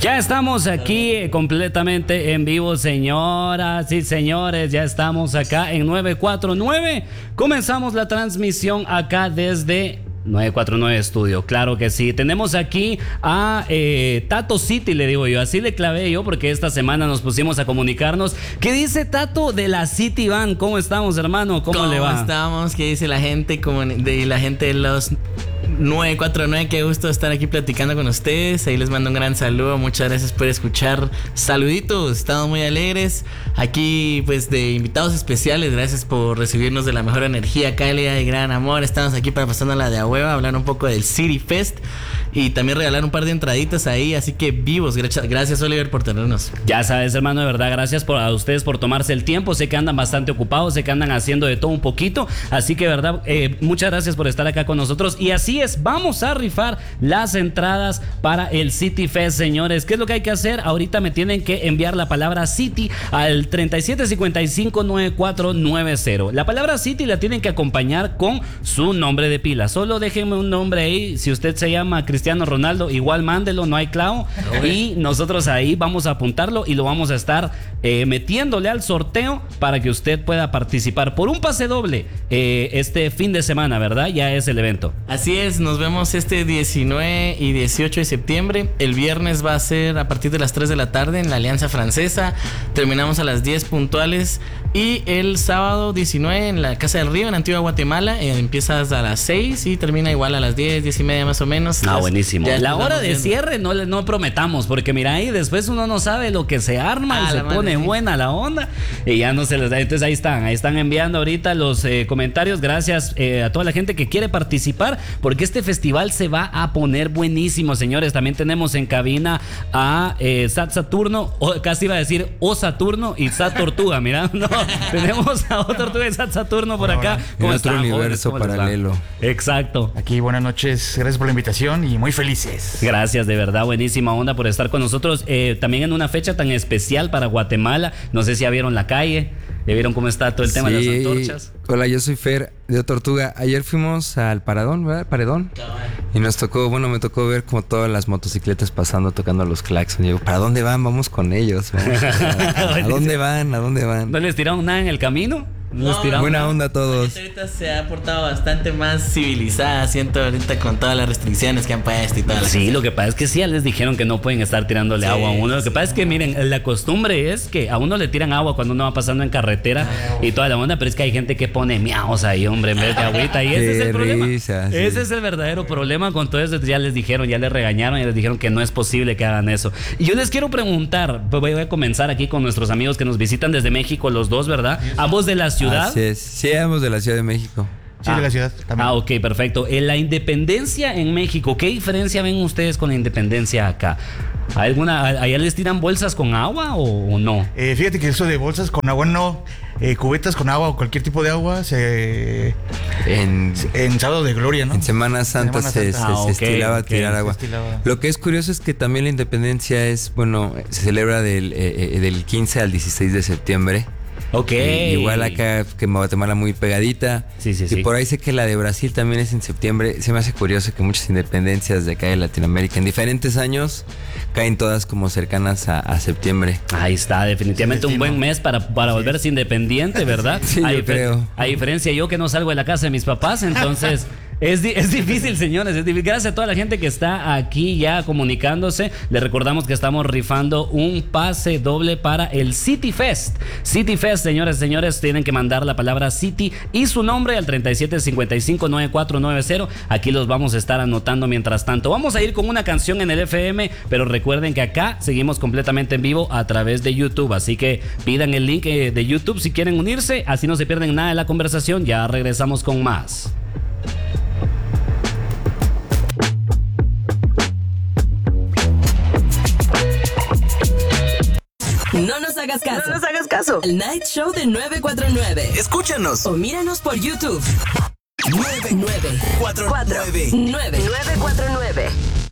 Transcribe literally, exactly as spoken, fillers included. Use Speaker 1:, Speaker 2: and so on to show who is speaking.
Speaker 1: Ya estamos aquí eh, completamente en vivo, señoras y señores. Ya estamos acá en nueve cuatro nueve. Comenzamos la transmisión acá desde nueve cuatro nueve Estudio, claro que sí. Tenemos aquí a eh, Tato City, le digo yo, así le clavé yo porque esta semana nos pusimos a comunicarnos. ¿Qué dice Tato de la City Van? ¿Cómo estamos, hermano? ¿Cómo,
Speaker 2: ¿Cómo
Speaker 1: le va?
Speaker 2: ¿Cómo estamos? ¿Qué dice la gente? De la gente de los nueve cuatro nueve, qué gusto estar aquí platicando con ustedes. Ahí les mando un gran saludo, muchas gracias por escuchar. Saluditos, estamos muy alegres aquí, pues de invitados especiales. Gracias por recibirnos de la mejor energía, cálida y gran amor. Estamos aquí para pasándola de a hueva, hablar un poco del City Fest y también regalar un par de entraditas ahí, así que vivos. Gracias, Oliver, por tenernos.
Speaker 1: Ya sabes, hermano, de verdad, gracias por, a ustedes por tomarse el tiempo. Sé que andan bastante ocupados, sé que andan haciendo de todo un poquito, así que de verdad, eh, muchas gracias por estar acá con nosotros. Y así es, vamos a rifar las entradas para el City Fest, señores. ¿Qué es lo que hay que hacer? Ahorita me tienen que enviar la palabra City al treinta y siete cincuenta y cinco noventa y cuatro noventa. La palabra City la tienen que acompañar con su nombre de pila. Solo déjenme un nombre ahí. Si usted se llama Cristiano Ronaldo, igual mándelo, no hay clavo. Y nosotros ahí vamos a apuntarlo y lo vamos a estar eh, metiéndole al sorteo para que usted pueda participar por un pase doble eh, este fin de semana, ¿verdad? Ya es el evento.
Speaker 2: Así es, nos vemos este diecinueve y dieciocho de septiembre. El viernes va a ser a partir de las tres de la tarde en la Alianza Francesa. Terminamos a las diez puntuales. Y el sábado diecinueve en la Casa del Río, en Antigua Guatemala, eh, empieza hasta las seis y termina igual a las diez, diez y media más o menos.
Speaker 1: Ah, buenísimo.
Speaker 2: Ya
Speaker 1: la hora de
Speaker 2: viendo.
Speaker 1: cierre no, no prometamos, porque mira, ahí después uno no sabe lo que se arma, ah, y se pone madre, buena sí. la onda y ya no se les da. Entonces ahí están, ahí están enviando ahorita los eh, comentarios. Gracias eh, a toda la gente que quiere participar, porque este festival se va a poner buenísimo, señores. También tenemos en cabina a eh, Sat Saturno, o casi iba a decir O Saturno y Sat Tortuga, mira, no, tenemos a O Tortuga y Sat Saturno por acá.
Speaker 3: En otro universo paralelo.
Speaker 1: Exacto.
Speaker 4: Aquí, buenas noches, gracias por la invitación y muy felices.
Speaker 1: Gracias, de verdad, buenísima onda por estar con nosotros. Eh, también en una fecha tan especial para Guatemala. No sé si ya vieron la calle, ya vieron cómo está todo el tema sí. de las antorchas.
Speaker 3: Hola, yo soy Fer de O Tortuga. Ayer fuimos al Paradón, ¿verdad? Paredón. Y nos tocó, bueno, me tocó ver como todas las motocicletas pasando, tocando los claxons. Y digo, ¿para dónde van? Vamos con ellos. Vamos a, ¿A dónde van? ¿A dónde van?
Speaker 1: ¿No les tiraron nada en el camino?
Speaker 3: No, buena onda a todos.
Speaker 2: Ahorita se ha portado bastante más civilizada, siento, ahorita con todas las restricciones que han puesto y todo.
Speaker 1: Sí, lo que pasa es que sí, ya les dijeron que no pueden estar tirándole sí, agua a uno. Lo que sí, pasa es que, miren, la costumbre es que a uno le tiran agua cuando uno va pasando en carretera y toda la onda, pero es que hay gente que pone miaos ahí, hombre, en vez de agüita. Y ese es el problema. Risa, sí. Ese es el verdadero problema con todo eso. Ya les dijeron, ya les regañaron, ya les dijeron que no es posible que hagan eso. Y yo les quiero preguntar, voy a comenzar aquí con nuestros amigos que nos visitan desde México, los dos, ¿verdad? Ambos de la ciudad.
Speaker 3: Así es. Sí, ambos de la Ciudad de México.
Speaker 4: Sí,
Speaker 1: ah,
Speaker 4: de la ciudad también.
Speaker 1: Ah, ok, perfecto. En la independencia en México, ¿qué diferencia ven ustedes con la independencia acá? ¿Hay alguna, allá les tiran bolsas con agua o, o no?
Speaker 4: Eh, fíjate que eso de bolsas con agua no. Eh, cubetas con agua o cualquier tipo de agua se en, en sábado de gloria, ¿no?
Speaker 3: En Semana Santa, Semana Santa. se,
Speaker 1: ah,
Speaker 3: se,
Speaker 1: okay,
Speaker 3: se estilaba
Speaker 1: okay.
Speaker 3: tirar agua.
Speaker 4: Estilaba.
Speaker 3: Lo que es curioso es que también la independencia es, bueno, se celebra del, eh, del quince al dieciséis de septiembre.
Speaker 1: Ok.
Speaker 3: Eh, igual acá que en Guatemala muy pegadita.
Speaker 1: Sí, sí,
Speaker 3: y
Speaker 1: sí.
Speaker 3: por ahí sé que la de Brasil también es en septiembre. Se me hace curioso que muchas independencias de acá de Latinoamérica en diferentes años caen todas como cercanas a, a septiembre.
Speaker 1: Ahí está, definitivamente un buen mes para, para sí. volverse independiente, ¿verdad?
Speaker 3: Sí,
Speaker 1: a
Speaker 3: yo creo.
Speaker 1: A diferencia yo que no salgo de la casa de mis papás, entonces... Es, di- es difícil, señores, es difícil. Gracias a toda la gente que está aquí ya comunicándose. Les recordamos que estamos rifando un pase doble para el City Fest. City Fest, señores, señores, tienen que mandar la palabra City y su nombre al treinta y siete cincuenta y cinco noventa y cuatro noventa. Aquí los vamos a estar anotando mientras tanto. Vamos a ir con una canción en el F M, pero recuerden que acá seguimos completamente en vivo a través de YouTube. Así que pidan el link de YouTube si quieren unirse, así no se pierden nada de la conversación. Ya regresamos con más.
Speaker 5: No nos hagas caso.
Speaker 6: No nos hagas caso.
Speaker 5: El Night Show de nueve cuatro nueve.
Speaker 6: Escúchanos.
Speaker 5: O míranos por YouTube.
Speaker 6: nueve
Speaker 5: nueve
Speaker 6: cuatro nueve
Speaker 5: nueve
Speaker 6: nueve cuatro nueve.